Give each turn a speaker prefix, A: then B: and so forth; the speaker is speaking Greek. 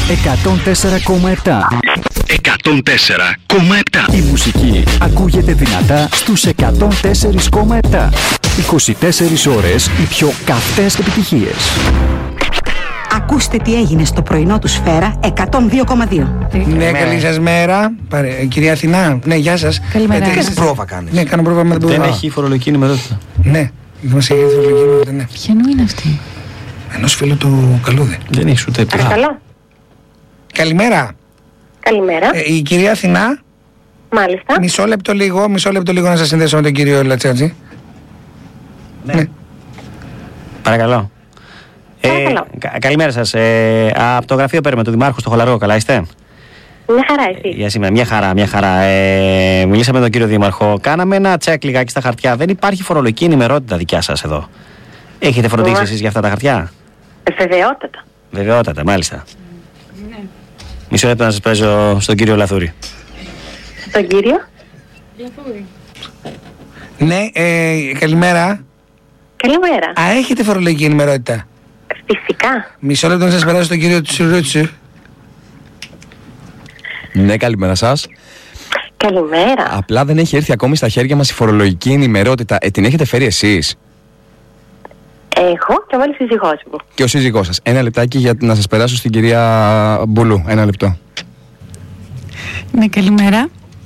A: 104,7.
B: 104,7.
A: Η μουσική ακούγεται δυνατά στους 104,7. 24 ώρες οι πιο καυτές επιτυχίες.
C: Ακούστε τι έγινε στο πρωινό του Σφαίρα 102,2.
D: Ναι, καλή σας μέρα. Κυρία Αθηνά, ναι, γεια σας.
C: Καλημέρα.
D: Πρόβα κάνεις. Ναι, κάνω πρόβα με τον
E: Δεν έχει φορολογική ενημερότητα.
D: Ναι, δεν μας έχει φορολογική ενημερότητα, ναι.
C: Ποιανού είναι αυτή?
D: Ενός φίλου του Καλούδη.
E: Δεν έχει ούτε πει.
F: Παρακαλώ.
D: Καλημέρα.
F: Καλημέρα.
D: Η κυρία Αθηνά.
F: Μάλιστα.
D: Μισό λεπτό λίγο να σας συνδέσω με τον κύριο Λατσάτζη. Ναι.
E: Παρακαλώ.
F: Παρακαλώ.
E: Καλημέρα σας. Από το γραφείο παίρνουμε του Δημάρχου στο Χολαργό, καλά είστε?
F: Μια χαρά, εσύ.
E: Για σήμερα, μια χαρά. Μιλήσαμε με τον κύριο Δήμαρχο. Κάναμε ένα τσεκ λιγάκι στα χαρτιά. Δεν υπάρχει φορολογική ενημερότητα δικιά σας εδώ. Έχετε φροντίσει εσείς για αυτά τα χαρτιά?
F: Βεβαιότατα.
E: Βεβαιότατα, μάλιστα. Ναι. Μισό λεπτό να σας παίζω στον κύριο Λαθούρη.
F: Στον κύριο
C: Λαθούρη.
D: Ναι, καλημέρα.
F: Καλημέρα.
D: Α, έχετε φορολογική ενημερότητα?
F: Φυσικά.
D: Μισό λεπτό να σας περάσω στον κύριο Τσουρούτσου.
G: Ναι, καλημέρα σας.
F: Καλημέρα.
G: Απλά δεν έχει έρθει ακόμη στα χέρια μας η φορολογική ενημερότητα. Την έχετε φέρει εσείς?
F: Εγώ και ο σύζυγός μου.
G: Και ο σύζυγός σας. Ένα λεπτάκι για να σας περάσω στην κυρία Μπουλού. Ένα λεπτό.
C: Ναι, καλημέρα.